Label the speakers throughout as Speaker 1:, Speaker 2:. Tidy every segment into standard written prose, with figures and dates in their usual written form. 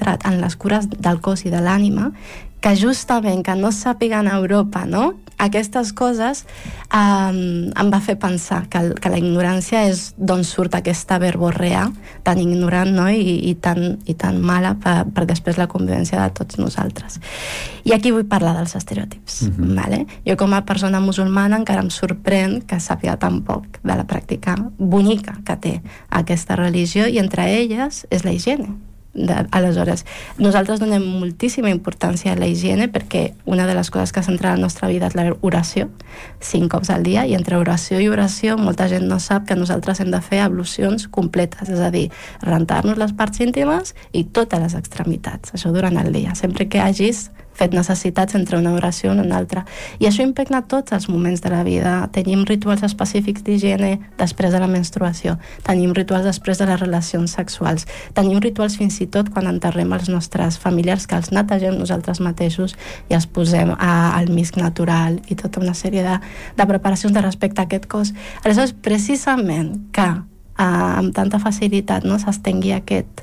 Speaker 1: centrat en les cures del cos i de l'ànima, que justament que no sàpiguen a Europa, no?, aquestes coses em va fer pensar que la ignorància és d'on surt aquesta verborrea tan ignorant, no?, i tan mala per després la convivència de tots nosaltres. I aquí vull parlar dels estereotips. Vale? Jo com a persona musulmana encara em sorprèn que sàpiga tan poc de la pràctica bonica que té aquesta religió, i entre elles és la higiene. Aleshores, nosaltres donem moltíssima importància a la higiene perquè una de les coses que centra la nostra vida és l'oració, 5 cops al dia, i entre oració i oració molta gent no sap que nosaltres hem de fer ablucions completes, és a dir, rentar-nos les parts íntimes i totes les extremitats, això durant el dia, sempre que hagis fet necessitats entre una oració i una altra. I això impregna tots els moments de la vida. Tenim rituals específics d'higiene després de la menstruació, tenim rituals després de les relacions sexuals, tenim rituals fins i tot quan enterrem els nostres familiars, que els netegem nosaltres mateixos i els posem al misc natural i tota una sèrie de preparacions de respecte a aquest cos. Aleshores, precisament que amb tanta facilitat no s'estengui aquest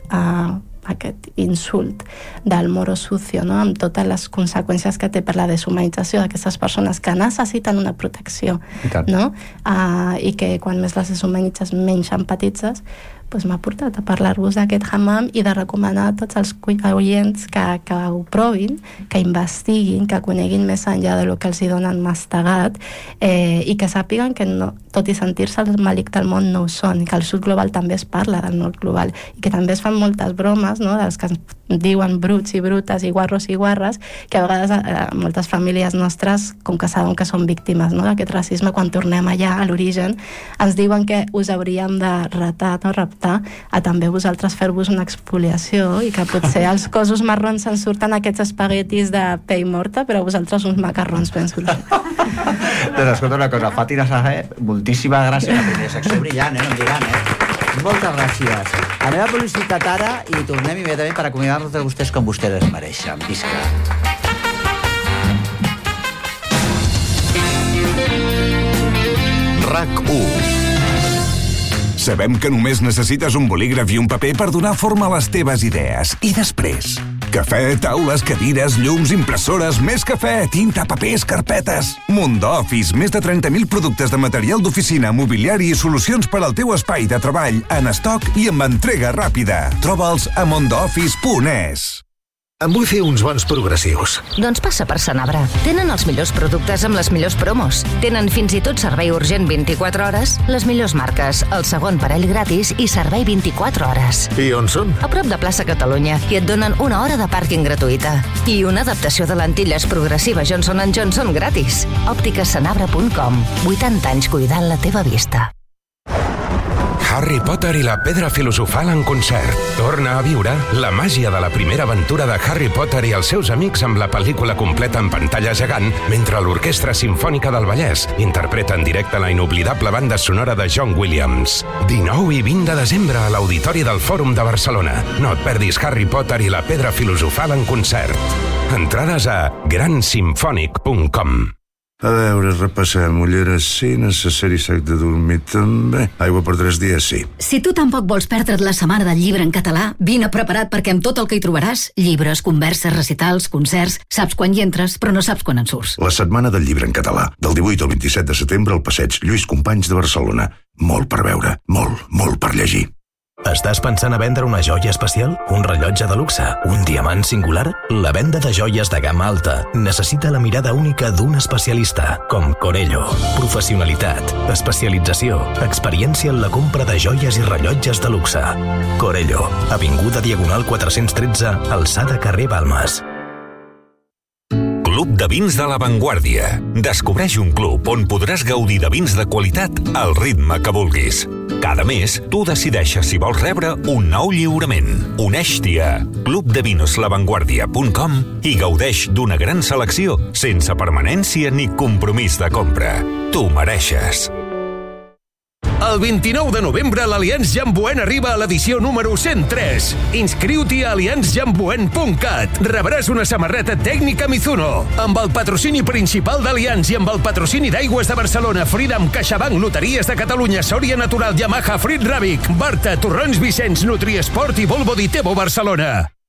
Speaker 1: insult del moro sucio, no?, amb totes les conseqüències que té per la deshumanització d'aquestes persones que necessiten una protecció, no? I que quan més les deshumanitzes menys empatitzes, doncs m'ha portat a parlar-vos d'aquest hammam i de recomanar a tots els oients que ho provin, que investiguin, que coneguin més enllà de lo que els hi donen mastegat, i que sàpiguen que no, tot i sentir-se el malic del món no ho són, i que al sud global també es parla del nord global, i que també es fan moltes bromes, no?, dels que diuen bruts i brutes i guarros i guarres, que a vegades moltes famílies nostres, com que saben que són víctimes, no?, d'aquest racisme, quan tornem allà a l'origen, ens diuen que us hauríem de ratar, no?, raptar, a també vosaltres fer-vos una exfoliació, i que potser als cossos marrons se'n surten aquests espaguetis de pell morta, però vosaltres uns macarrons ben sorgits.
Speaker 2: Doncs escolta una cosa, Fàtima Saher, moltíssimes gràcies, la primera secció brillant, no lligant, moltes gràcies. Anem a publicitat ara i tornem immediatament per acomiadar-nos de vostès com vostès es mereixen. Visca.
Speaker 3: RAC1. Sabem que només necessites un bolígraf i un paper per donar forma a les teves idees. I després? Cafè, taules, cadires, llums, impressores, més cafè, tinta, papers, carpetes. Mundo Office, més de 30.000 productes de material d'oficina, mobiliari i solucions per al teu espai de treball en estoc i amb entrega ràpida. Troba'ls a mondooffice.es.
Speaker 4: Em vull fer uns bons progressius.
Speaker 5: Doncs passa per Sanabra. Tenen els millors productes amb les millors promos. Tenen fins i tot servei urgent 24 hores, les millors marques, el segon parell gratis i servei 24 hores.
Speaker 4: I on són?
Speaker 5: A prop de plaça Catalunya, i et donen una hora de pàrquing gratuïta. I una adaptació de lentilles progressiva Johnson & Johnson gratis. Òpticasanabra.com. 80 anys cuidant la teva vista.
Speaker 6: Harry Potter i la Pedra Filosofal en concert. Torna a viure la màgia de la primera aventura de Harry Potter i els seus amics amb la pel·lícula completa en pantalla gegant, mentre l'Orquestra Simfònica del Vallès interpreta en directe la inoblidable banda sonora de John Williams. 19 i 20 de desembre a l'Auditori del Fòrum de Barcelona. No et perdis Harry Potter i la Pedra Filosofal en concert. Entrades a gransimfònic.com.
Speaker 7: A veure, repassem. Ulleres sí, necessari sac de dormir també. Aigua per 3 dies sí.
Speaker 8: Si tu tampoc vols perdre't la setmana del llibre en català, vine preparat perquè amb tot el que hi trobaràs, llibres, converses, recitals, concerts, saps quan hi entres però no saps quan en surts.
Speaker 7: La setmana del llibre en català, del 18 al 27 de setembre al passeig Lluís Companys de Barcelona. Molt per veure, molt per llegir.
Speaker 4: Estàs pensant a vendre una joia especial? Un rellotge de luxe? Un diamant singular? La venda de joies de gamma alta necessita la mirada única d'un especialista, com Corello. Professionalitat, especialització, experiència en la compra de joies i rellotges de luxe. Corello, avinguda Diagonal 413, alçada carrer Balmes.
Speaker 9: Club de vins de La Vanguardia. Descobreix un club on podràs gaudir de vins de qualitat al ritme que vulguis. Cada mes, tu decideixes si vols rebre un nou lliurament. Uneix-t'hi a clubdevinslavanguardia.com i gaudeix d'una gran selecció sense permanència ni compromís de compra. Tu mereixes.
Speaker 10: El 29 de novembre l'Allianz Jamboen arriba a l'edició número 103. Inscriu-t'hi a allianzjamboen.cat. Rebràs una samarreta tècnica Mizuno. Amb el patrocini principal d'Allianz i amb el patrocini d'Aigües de Barcelona, Freedom, CaixaBank, Loteries de Catalunya, Sòria Natural, Yamaha, Frit Ràbic, Barta, Torrons Vicenç, Nutriesport i Volvo Ditebo Barcelona.